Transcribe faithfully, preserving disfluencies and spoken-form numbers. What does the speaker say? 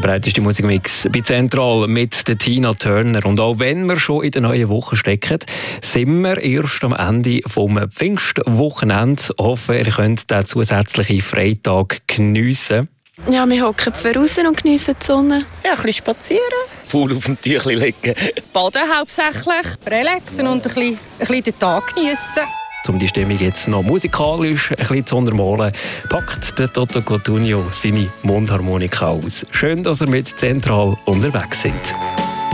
Der breiteste Musikmix bei Zentral mit der Tina Turner. Und auch wenn wir schon in der neuen Woche stecken, sind wir erst am Ende vom Pfingstwochenende. Hoffen, ihr könnt den zusätzlichen Freitag geniessen. Ja, wir hocken raus und geniessen die Sonne. Ja, ein bisschen spazieren. Faul auf dem Tüchli legen. Baden hauptsächlich. Relaxen und ein bisschen, ein bisschen den Tag geniessen. Um die Stimmung jetzt noch musikalisch ein bisschen zu untermalen, packt der Toto Cotugno seine Mundharmonika aus. Schön, dass ihr mit Zentral unterwegs sind.